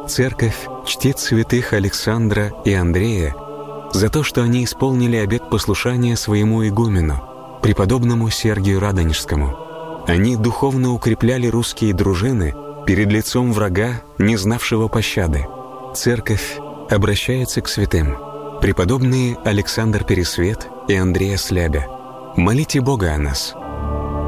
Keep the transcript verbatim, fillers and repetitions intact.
Церковь чтит святых Александра и Андрея за то, что они исполнили обет послушания своему игумену, преподобному Сергию Радонежскому. Они духовно укрепляли русские дружины перед лицом врага, не знавшего пощады. Церковь обращается к святым. Преподобные Александр Пересвет и Андрея Слябя, молите Бога о нас.